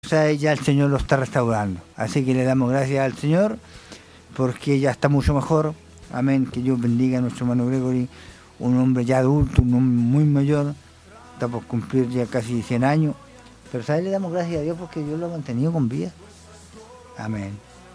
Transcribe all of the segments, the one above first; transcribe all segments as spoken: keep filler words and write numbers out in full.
O sea, ya el Señor lo está restaurando. Así que le damos gracias al Señor porque ya está mucho mejor. Amén. Que Dios bendiga a nuestro hermano Gregory, un hombre ya adulto, un hombre muy mayor. Está por cumplir ya casi cien años. Pero ¿sabes? Le damos gracias a Dios porque Dios lo ha mantenido con vida. Amén.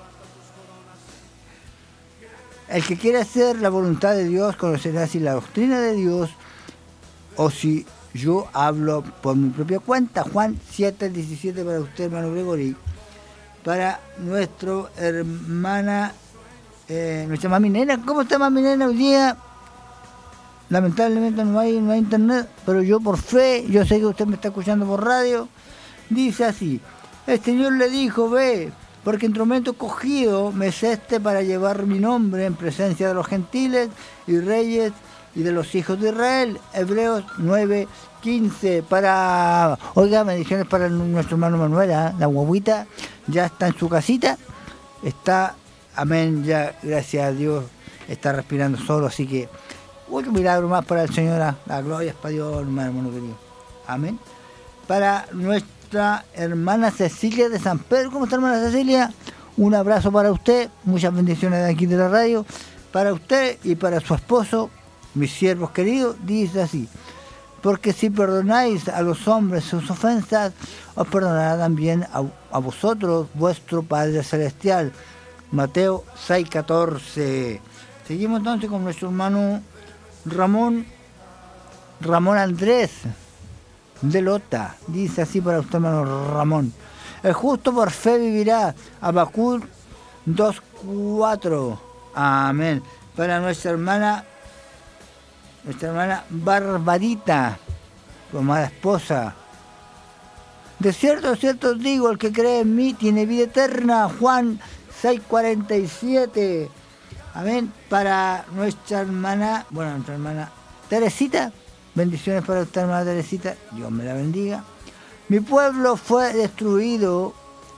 El que quiera hacer la voluntad de Dios conocerá si la doctrina de Dios o si yo hablo por mi propia cuenta. Juan siete diecisiete para usted, hermano Gregory. Para nuestro hermana, eh, nuestra mami nena. ¿Cómo está mami nena hoy día? Lamentablemente no hay, no hay internet, pero yo por fe, yo sé que usted me está escuchando por radio. Dice así: el Señor le dijo, ve, porque instrumento cogido me es este para llevar mi nombre en presencia de los gentiles y reyes y de los hijos de Israel. Hebreos nueve quince. Para, oiga, bendiciones para nuestro hermano Manuel, ¿eh? La guaguita ya está en su casita, está, amén, ya gracias a Dios está respirando solo, así que otro milagro más para el Señor, la gloria es para Dios, hermano, hermano querido. Amén. Para nuestra hermana Cecilia de San Pedro. ¿Cómo está, hermana Cecilia? Un abrazo para usted, muchas bendiciones de aquí de la radio, para usted y para su esposo, mis siervos queridos. Dice así: porque si perdonáis a los hombres sus ofensas, os perdonará también a, a vosotros vuestro Padre Celestial. Mateo seis catorce. Seguimos entonces con nuestro hermano Ramón, Ramón Andrés de Lota. Dice así para usted, hermano Ramón: el justo por fe vivirá. Habacuc dos cuatro. Amén. Para nuestra hermana, nuestra hermana Barbarita, su amada esposa: de cierto, de cierto os digo, el que cree en mí tiene vida eterna. Juan seis cuarenta y siete. Amén. Para nuestra hermana, bueno, nuestra hermana Teresita, bendiciones para usted, hermana Teresita, Dios me la bendiga. Mi pueblo fue destruido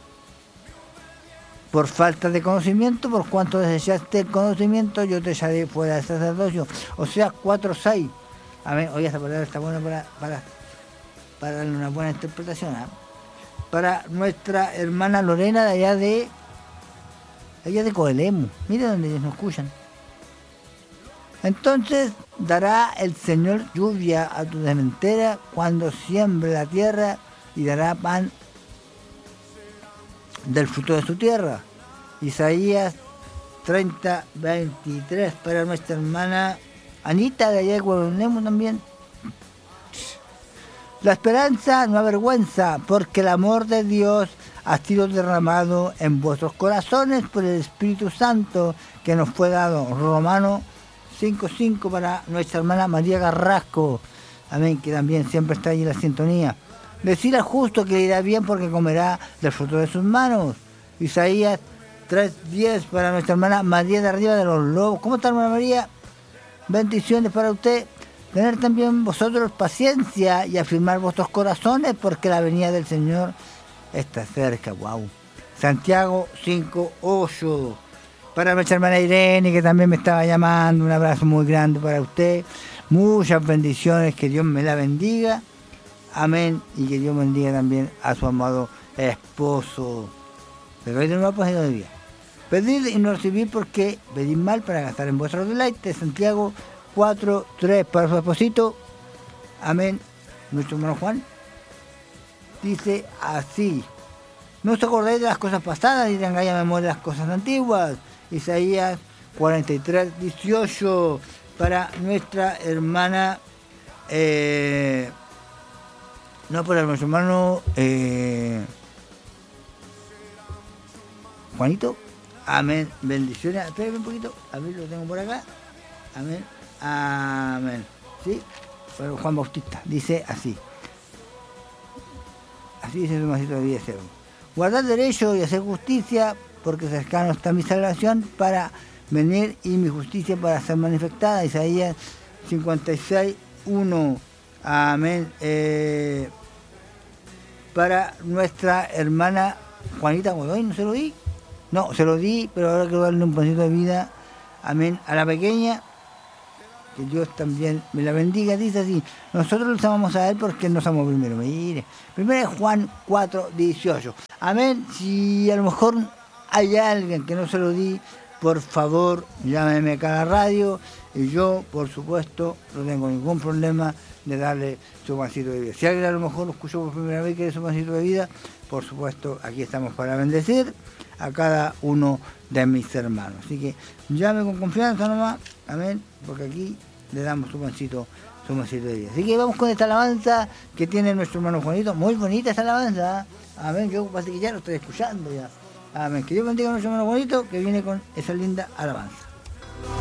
por falta de conocimiento, por cuanto desechaste el conocimiento, yo te echaré fuera del sacerdocio. O sea, cuatro seis. Amén. Oye, esta palabra está buena para, para, para darle una buena interpretación, ¿eh? Para nuestra hermana Lorena de allá de Ella de Coelemu, mira donde ellos nos escuchan. Entonces dará el Señor lluvia a tu desmentera cuando siembre la tierra, y dará pan del fruto de su tierra. Isaías treinta veintitrés. Para nuestra hermana Anita de allá de Coelemu también. La esperanza no avergüenza, porque el amor de Dios ha sido derramado en vuestros corazones por el Espíritu Santo que nos fue dado. Romanos cinco cinco. Para nuestra hermana María Carrasco, amén, que también siempre está ahí en la sintonía. Decir al justo que le irá bien porque comerá del fruto de sus manos. Isaías tres diez. Para nuestra hermana María de Arriba de los Lobos. ¿Cómo está, hermana María? Bendiciones para usted. Tener también vosotros paciencia y afirmar vuestros corazones, porque la venida del Señor está cerca. Wow. Santiago cinco ocho. Para nuestra hermana Irene, que también me estaba llamando, un abrazo muy grande para usted. Muchas bendiciones, que Dios me la bendiga. Amén. Y que Dios bendiga también a su amado esposo. Pero hoy de nuevo pues de día. Pedid y no recibid, porque pedid mal para gastar en vuestros deleites. Santiago cuatro tres. Para su esposito. Amén. Nuestro hermano Juan dice así: no os acordéis de las cosas pasadas, ni tengáis a memoria las cosas antiguas. Isaías cuarenta y tres dieciocho. Para nuestra hermana, eh, no, para nuestro hermano eh, Juanito. Amén. Bendiciones. Espérame un poquito. A ver, lo tengo por acá. Amén. Amén. ¿Sí? Pero Juan Bautista dice así. Así dice su masito de vida cero. Guardar derecho y hacer justicia, porque cercano está mi salvación para venir, y mi justicia para ser manifestada. Isaías cincuenta y seis uno. Amén. Eh, para nuestra hermana Juanita Godoy, ¿no se lo di? No, se lo di, pero ahora quiero darle un pancito de vida. Amén. A la pequeña, que Dios también me la bendiga. Dice así: nosotros los amamos a Él porque Él nos amó primero. Mire, primero es Juan cuatro dieciocho. Amén. Si a lo mejor hay alguien que no se lo di, por favor, llámeme acá a la radio y yo, por supuesto, no tengo ningún problema de darle su pancito de vida. Si alguien a lo mejor lo escuchó por primera vez y quiere su pancito de vida, por supuesto, aquí estamos para bendecir a cada uno de mis hermanos. Así que llame con confianza nomás, amén, porque aquí le damos su pancito, su pancito de vida. Así que vamos con esta alabanza que tiene nuestro hermano Juanito. Muy bonita esta alabanza, amén. Yo parece que ya lo estoy escuchando ya. Amén. Que Dios bendiga a nuestro hermano Juanito, que viene con esa linda alabanza.